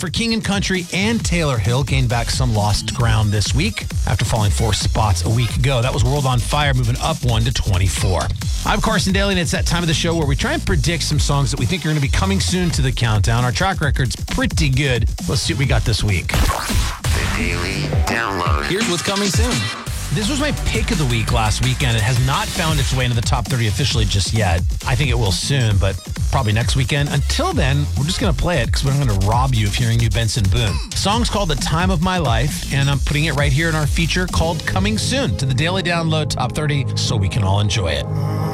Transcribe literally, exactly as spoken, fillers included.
for King and Country and Taylor Hill gained back some lost ground this week after falling four spots a week ago. That was World on Fire moving up one to twenty-four. I'm Carson Daly, and it's that time of the show where we try and predict some songs that we think are going to be coming soon to the countdown. Our track record's pretty good. Let's see what we got this week. The Daily Download. Here's what's coming soon. This was my pick of the week last weekend. It has not found its way into the top thirty officially just yet. I think it will soon, but probably next weekend. Until then, we're just going to play it because we're going to rob you of hearing new Benson Boone. The song's called The Time of My Life, and I'm putting it right here in our feature called Coming Soon to the Daily Download Top thirty so we can all enjoy it.